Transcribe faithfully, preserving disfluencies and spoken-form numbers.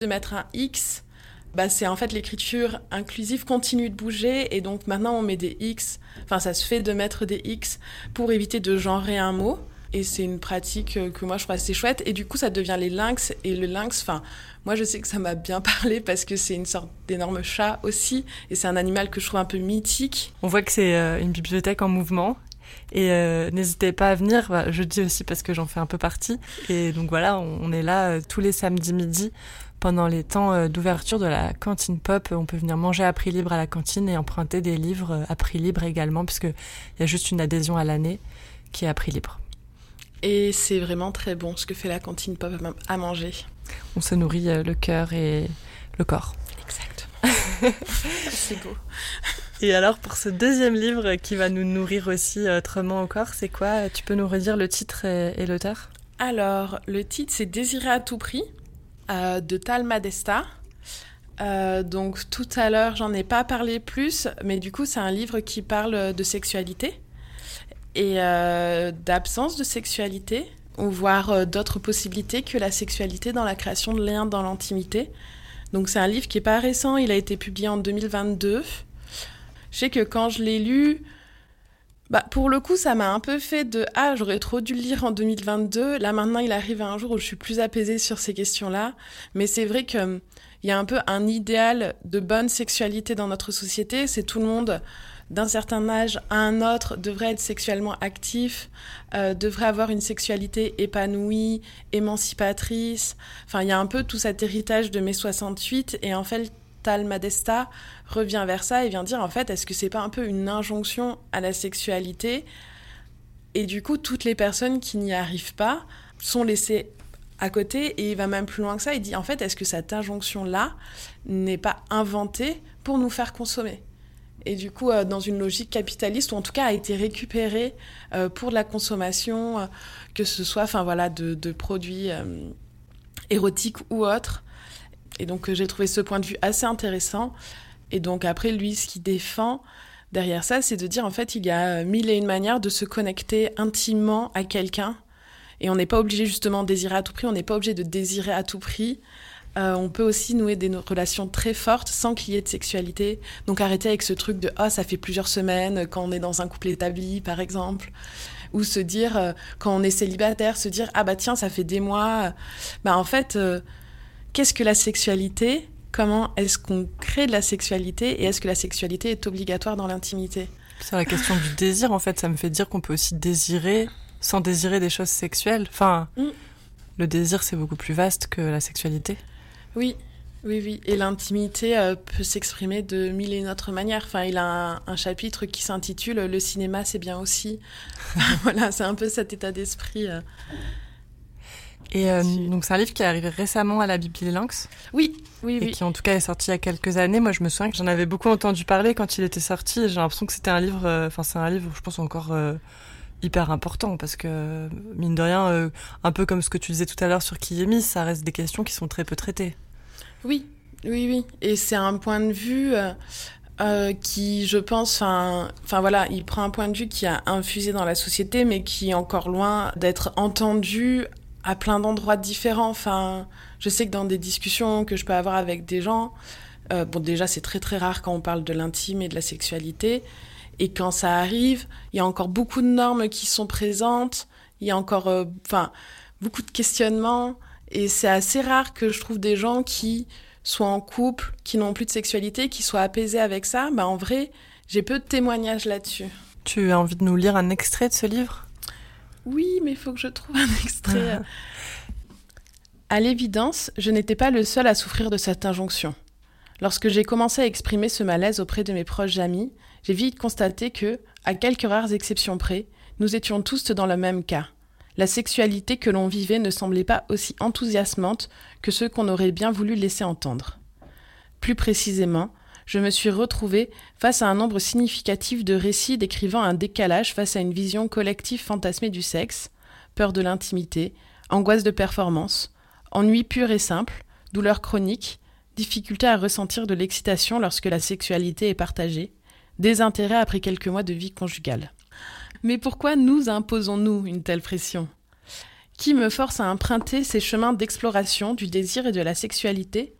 De mettre un X, bah c'est en fait l'écriture inclusive continue de bouger et donc maintenant on met des X, enfin ça se fait de mettre des X pour éviter de genrer un mot et c'est une pratique que moi je trouve assez chouette et du coup ça devient les lynx et le lynx, enfin moi je sais que ça m'a bien parlé parce que c'est une sorte d'énorme chat aussi et c'est un animal que je trouve un peu mythique. On voit que c'est une bibliothèque en mouvement. Et euh, n'hésitez pas à venir, bah, je dis aussi parce que j'en fais un peu partie. Et donc voilà, on, on est là euh, tous les samedis midi pendant les temps euh, d'ouverture de la cantine pop. On peut venir manger à prix libre à la cantine et emprunter des livres euh, à prix libre également, puisqu'il y a juste une adhésion à l'année qui est à prix libre. Et c'est vraiment très bon ce que fait la cantine pop à manger. On se nourrit euh, le cœur et le corps. Exactement. C'est beau. Et alors, pour ce deuxième livre qui va nous nourrir aussi autrement au corps, c'est quoi ? Tu peux nous redire le titre et, et l'auteur ? Alors, le titre, c'est « Désirer à tout prix euh, » de Tal Madesta. Euh, donc, tout à l'heure, j'en ai pas parlé plus, mais du coup, c'est un livre qui parle de sexualité et euh, d'absence de sexualité, ou voire euh, d'autres possibilités que la sexualité dans la création de liens dans l'intimité. Donc, c'est un livre qui est pas récent, il a été publié en deux mille vingt-deux. Je sais que quand je l'ai lu, bah pour le coup, ça m'a un peu fait de « Ah, j'aurais trop dû le lire en deux mille vingt-deux ». Là, maintenant, il arrive à un jour où je suis plus apaisée sur ces questions-là. Mais c'est vrai qu'il y a un peu un idéal de bonne sexualité dans notre société. C'est tout le monde, d'un certain âge à un autre, devrait être sexuellement actif, euh, devrait avoir une sexualité épanouie, émancipatrice. Enfin, il y a un peu tout cet héritage de mai soixante-huit. Et en fait, Tal Madesta revient vers ça et vient dire en fait est-ce que c'est pas un peu une injonction à la sexualité et du coup toutes les personnes qui n'y arrivent pas sont laissées à côté et il va même plus loin que ça, il dit en fait est-ce que cette injonction là n'est pas inventée pour nous faire consommer et du coup euh, dans une logique capitaliste ou en tout cas a été récupérée euh, pour de la consommation euh, que ce soit enfin voilà de, de produits euh, érotiques ou autres. Et donc, euh, j'ai trouvé ce point de vue assez intéressant. Et donc, après, lui, ce qu'il défend derrière ça, c'est de dire, en fait, il y a mille et une manières de se connecter intimement à quelqu'un. Et on n'est pas obligé, justement, de désirer à tout prix. On n'est pas obligé de désirer à tout prix. Euh, on peut aussi nouer des relations très fortes sans qu'il y ait de sexualité. Donc, arrêter avec ce truc de « Ah, oh, ça fait plusieurs semaines quand on est dans un couple établi, par exemple. » Ou se dire, euh, quand on est célibataire, se dire « Ah bah tiens, ça fait des mois. » Bah en fait... Euh, Qu'est-ce que la sexualité ? Comment est-ce qu'on crée de la sexualité ? Et est-ce que la sexualité est obligatoire dans l'intimité ? C'est la question du désir, en fait. Ça me fait dire qu'on peut aussi désirer sans désirer des choses sexuelles. Enfin, mm. le désir, c'est beaucoup plus vaste que la sexualité. Oui, oui, oui. Et l'intimité euh, peut s'exprimer de mille et une autres manières. Enfin, il a un, un chapitre qui s'intitule « Le cinéma, c'est bien aussi ». Voilà, c'est un peu cet état d'esprit... Euh... Et euh, donc c'est un livre qui est arrivé récemment à la Biblilynx. Oui, oui, oui. Et qui en tout cas est sorti il y a quelques années. Moi je me souviens que j'en avais beaucoup entendu parler quand il était sorti. Et j'ai l'impression que c'était un livre, enfin euh, c'est un livre je pense encore euh, hyper important parce que mine de rien, euh, un peu comme ce que tu disais tout à l'heure sur Kiyemi, ça reste des questions qui sont très peu traitées. Oui, oui, oui. Et c'est un point de vue euh, euh, qui, je pense, enfin, enfin voilà, il prend un point de vue qui a infusé dans la société, mais qui est encore loin d'être entendu à plein d'endroits différents. Enfin, je sais que dans des discussions que je peux avoir avec des gens, euh, bon, déjà, c'est très, très rare quand on parle de l'intime et de la sexualité. Et quand ça arrive, il y a encore beaucoup de normes qui sont présentes. Il y a encore, euh, enfin, beaucoup de questionnements. Et c'est assez rare que je trouve des gens qui soient en couple, qui n'ont plus de sexualité, qui soient apaisés avec ça. Bah, en vrai, j'ai peu de témoignages là-dessus. Tu as envie de nous lire un extrait de ce livre ? Oui, mais il faut que je trouve un extrait. À l'évidence, je n'étais pas le seul à souffrir de cette injonction. Lorsque j'ai commencé à exprimer ce malaise auprès de mes proches amis, j'ai vite constaté que, à quelques rares exceptions près, nous étions tous dans le même cas. La sexualité que l'on vivait ne semblait pas aussi enthousiasmante que ce qu'on aurait bien voulu laisser entendre. Plus précisément, je me suis retrouvée face à un nombre significatif de récits décrivant un décalage face à une vision collective fantasmée du sexe, peur de l'intimité, angoisse de performance, ennui pur et simple, douleur chronique, difficulté à ressentir de l'excitation lorsque la sexualité est partagée, désintérêt après quelques mois de vie conjugale. Mais pourquoi nous imposons-nous une telle pression ? qui me force à emprunter ces chemins d'exploration du désir et de la sexualité